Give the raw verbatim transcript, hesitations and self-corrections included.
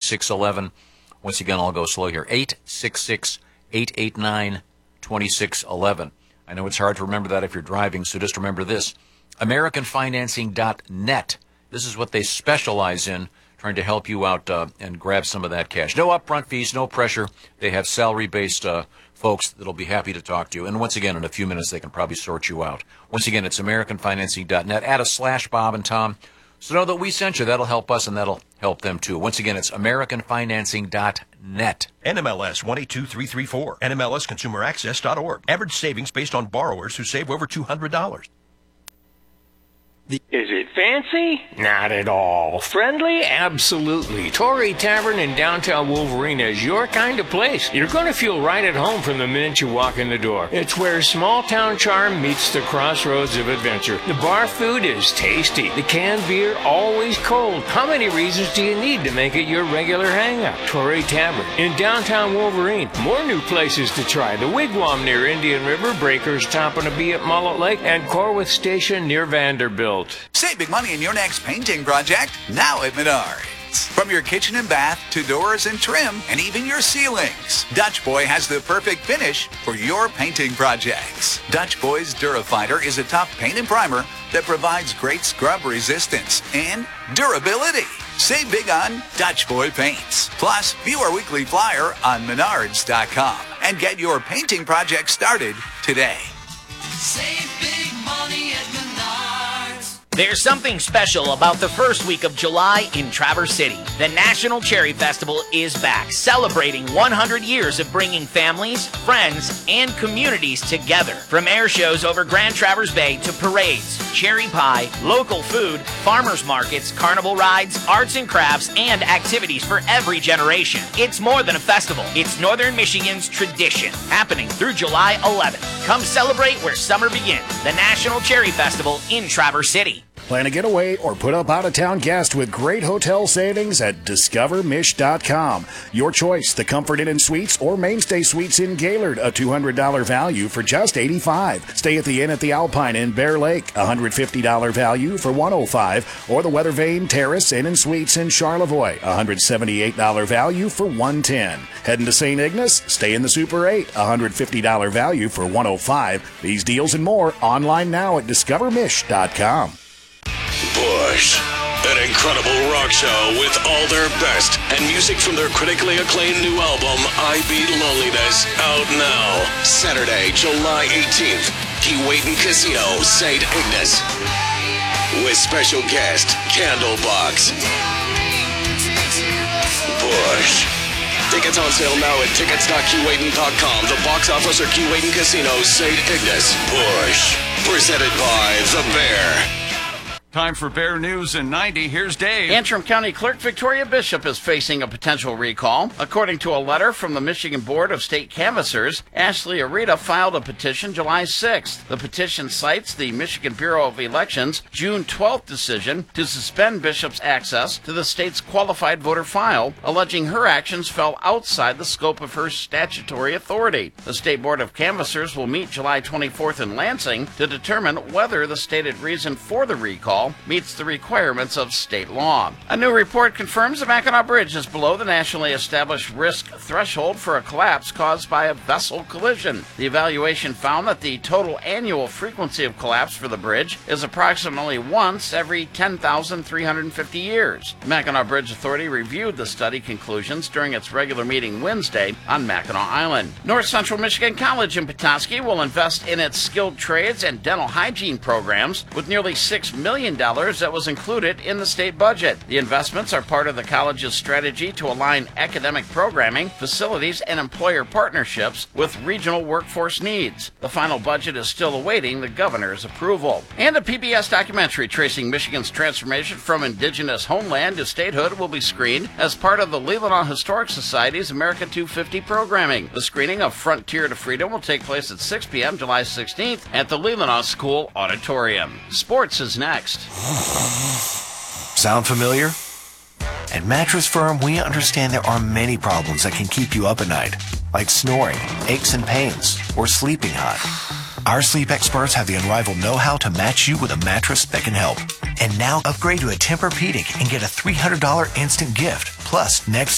six one one. Once again, I'll go slow here. eight six six, eight eight nine, two six one one. I know it's hard to remember that if you're driving, so just remember this. American Financing dot net. This is what they specialize in, trying to help you out uh, and grab some of that cash. No upfront fees, no pressure. They have salary-based uh, folks that'll be happy to talk to you. And once again, in a few minutes, they can probably sort you out. Once again, it's American Financing dot net. Add a slash Bob and Tom. So know that we sent you. That'll help us, and that'll help them, too. Once again, it's American Financing dot net. N M L S one eight two three three four. N M L S consumer access dot org. Average savings based on borrowers who save over two hundred dollars. Is it fancy? Not at all. Friendly? Absolutely. Torrey Tavern in downtown Wolverine is your kind of place. You're going to feel right at home from the minute you walk in the door. It's where small town charm meets the crossroads of adventure. The bar food is tasty. The canned beer always cold. How many reasons do you need to make it your regular hangout? Torrey Tavern in downtown Wolverine. More new places to try. The Wigwam near Indian River, Breakers Topping a Bee at Mullet Lake, and Corwith Station near Vanderbilt. Save big money in your next painting project now at Menards. From your kitchen and bath to doors and trim and even your ceilings, Dutch Boy has the perfect finish for your painting projects. Dutch Boy's Durafighter is a tough paint and primer that provides great scrub resistance and durability. Save big on Dutch Boy paints. Plus, view our weekly flyer on menards dot com and get your painting project started today. Save big money at Menards. There's something special about the first week of July in Traverse City. The National Cherry Festival is back, celebrating one hundred years of bringing families, friends, and communities together. From air shows over Grand Traverse Bay to parades, cherry pie, local food, farmers markets, carnival rides, arts and crafts, and activities for every generation. It's more than a festival. It's Northern Michigan's tradition, happening through July eleventh. Come celebrate where summer begins. The National Cherry Festival in Traverse City. Plan a getaway or put up out-of-town guests with great hotel savings at discover mish dot com. Your choice, the Comfort Inn and Suites or Mainstay Suites in Gaylord, a two hundred dollars value for just eighty-five dollars. Stay at the Inn at the Alpine in Bear Lake, a one hundred fifty dollars value for one hundred five dollars. Or the Weather Vane Terrace Inn and Suites in Charlevoix, a one hundred seventy-eight dollars value for one hundred ten dollars. Heading to Saint Ignace? Stay in the Super eight, a one hundred fifty dollars value for one hundred five dollars. These deals and more online now at discover mish dot com. Bush, an incredible rock show with all their best and music from their critically acclaimed new album, I Beat Loneliness, out now. Saturday, July eighteenth, Keewatin Casino, Saint Ignace. With special guest, Candlebox. Bush. Tickets on sale now at tickets dot keewatin dot com. The box office or Keewatin Casino, Saint Ignace. Bush. Presented by The Bear. Time for Bear News in ninety. Here's Dave. Antrim County Clerk Victoria Bishop is facing a potential recall. According to a letter from the Michigan Board of State Canvassers, Ashley Arita filed a petition July sixth. The petition cites the Michigan Bureau of Elections' June twelfth decision to suspend Bishop's access to the state's qualified voter file, alleging her actions fell outside the scope of her statutory authority. The State Board of Canvassers will meet July twenty-fourth in Lansing to determine whether the stated reason for the recall meets the requirements of state law. A new report confirms the Mackinac Bridge is below the nationally established risk threshold for a collapse caused by a vessel collision. The evaluation found that the total annual frequency of collapse for the bridge is approximately once every ten thousand three hundred fifty years. The Mackinac Bridge Authority reviewed the study conclusions during its regular meeting Wednesday on Mackinac Island. North Central Michigan College in Petoskey will invest in its skilled trades and dental hygiene programs with nearly six million dollars that was included in the state budget. The investments are part of the college's strategy to align academic programming, facilities, and employer partnerships with regional workforce needs. The final budget is still awaiting the governor's approval. And a P B S documentary tracing Michigan's transformation from indigenous homeland to statehood will be screened as part of the Leelanau Historic Society's America two fifty programming. The screening of Frontier to Freedom will take place at six p.m. July sixteenth at the Leelanau School Auditorium. Sports is next. Sound familiar? At Mattress Firm, we understand there are many problems that can keep you up at night, like snoring, aches and pains, or sleeping hot. Our sleep experts have the unrivaled know-how to match you with a mattress that can help. And now upgrade to a Tempur-Pedic and get a three hundred dollars instant gift, plus next